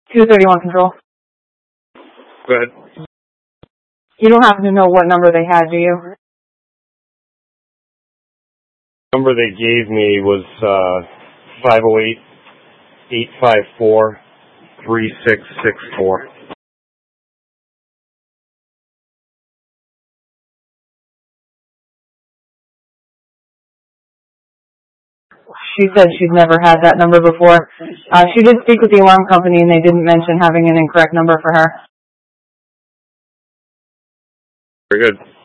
231 Control. Go ahead. You don't happen to know what number they had, do you? The number they gave me was 508-854-3664. She said she'd never had that number before. She did speak with the alarm company, and they didn't mention having an incorrect number for her. Very good.